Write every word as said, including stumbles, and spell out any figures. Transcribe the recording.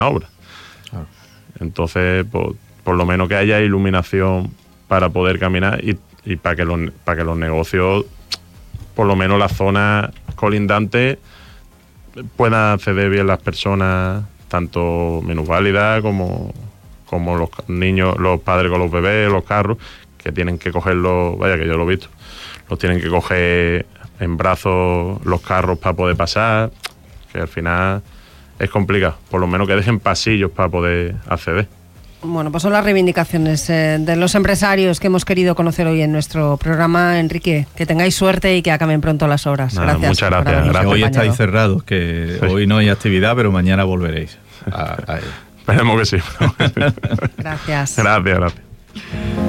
obra. Ah. Entonces, pues, por lo menos que haya iluminación para poder caminar y, y para que los para que los negocios, por lo menos las zonas colindantes, puedan acceder bien las personas, tanto minusválidas como, como los niños, los padres con los bebés, los carros, que tienen que cogerlos, vaya que yo lo he visto, los tienen que coger en brazos los carros para poder pasar, que al final es complicado, por lo menos que dejen pasillos para poder acceder. Bueno, pues son las reivindicaciones eh, de los empresarios que hemos querido conocer hoy en nuestro programa. Enrique, que tengáis suerte y que acaben pronto las obras. Nada, gracias. Muchas gracias. gracias. Hoy estáis cerrados, que sí. Hoy no hay actividad, pero mañana volveréis. A, a Esperemos que sí. Gracias. Gracias, gracias.